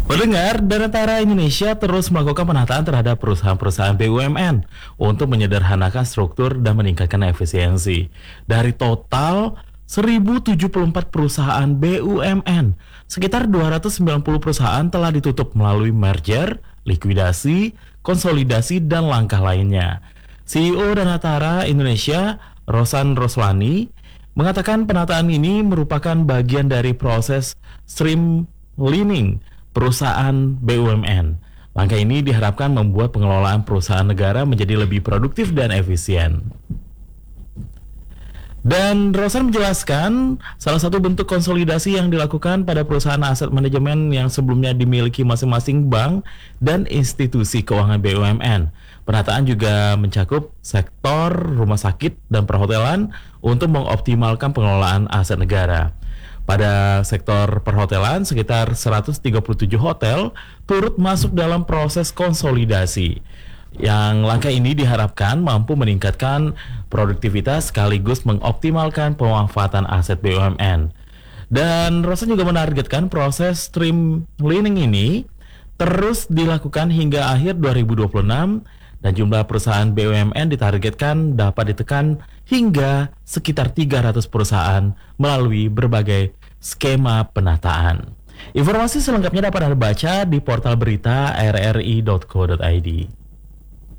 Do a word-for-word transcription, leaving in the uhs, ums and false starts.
Pendengar, Danantara Indonesia terus melakukan penataan terhadap perusahaan-perusahaan B U M N untuk menyederhanakan struktur dan meningkatkan efisiensi. Dari total seribu tujuh puluh empat perusahaan B U M N, sekitar dua ratus sembilan puluh perusahaan telah ditutup melalui merger, likuidasi, konsolidasi, dan langkah lainnya. C E O Danantara Indonesia, Rosan Roslani, mengatakan penataan ini merupakan bagian dari proses streamlining perusahaan B U M N. Langkah ini diharapkan membuat pengelolaan perusahaan negara menjadi lebih produktif dan efisien. Dan Rosan menjelaskan salah satu bentuk konsolidasi yang dilakukan pada perusahaan aset manajemen yang sebelumnya dimiliki masing-masing bank dan institusi keuangan B U M N. Penataan juga mencakup sektor rumah sakit dan perhotelan untuk mengoptimalkan pengelolaan aset negara. Pada sektor perhotelan, sekitar seratus tiga puluh tujuh hotel turut masuk dalam proses konsolidasi. Yang langkah ini diharapkan mampu meningkatkan produktivitas sekaligus mengoptimalkan pemanfaatan aset B U M N. Dan Rosan juga menargetkan proses streamlining ini terus dilakukan hingga akhir dua ribu dua puluh enam dan jumlah perusahaan B U M N ditargetkan dapat ditekan hingga sekitar tiga ratus perusahaan melalui berbagai skema penataan. Informasi selengkapnya dapat Anda baca di portal berita r r i dot co dot i d.